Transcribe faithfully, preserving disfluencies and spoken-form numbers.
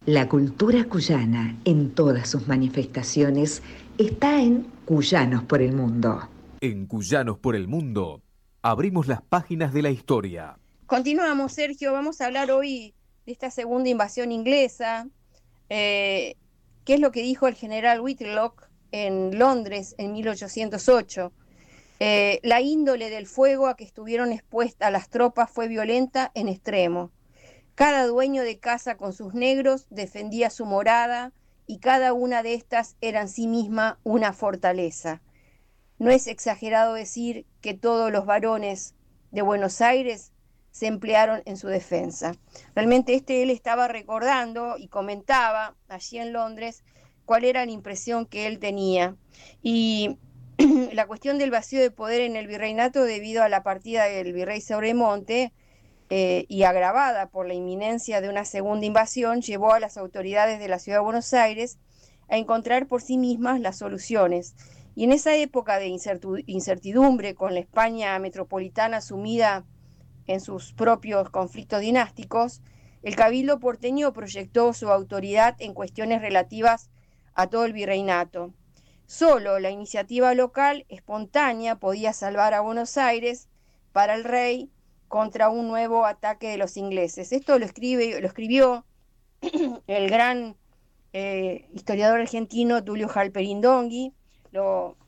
La cultura cuyana, en todas sus manifestaciones, está en Cuyanos por el Mundo. En Cuyanos por el Mundo, abrimos las páginas de la historia. Continuamos, Sergio. Vamos a hablar hoy de esta segunda invasión inglesa. Eh, ¿Qué es lo que dijo el general Whitlock en Londres en mil ochocientos ocho? Eh, la índole del fuego a que estuvieron expuestas las tropas fue violenta en extremo. Cada dueño de casa con sus negros defendía su morada y cada una de estas era en sí misma una fortaleza. No es exagerado decir que todos los varones de Buenos Aires se emplearon en su defensa. Realmente este él estaba recordando y comentaba allí en Londres cuál era la impresión que él tenía. Y la cuestión del vacío de poder en el virreinato debido a la partida del virrey Sobremonte eh, y agravada por la inminencia de una segunda invasión, llevó a las autoridades de la ciudad de Buenos Aires a encontrar por sí mismas las soluciones. Y en esa época de incertidumbre, con la España metropolitana sumida en sus propios conflictos dinásticos, el Cabildo porteño proyectó su autoridad en cuestiones relativas a todo el virreinato. Solo la iniciativa local, espontánea, podía salvar a Buenos Aires para el rey contra un nuevo ataque de los ingleses. Esto lo, escribe, lo escribió el gran eh, historiador argentino Tulio Halperin Dongui, lo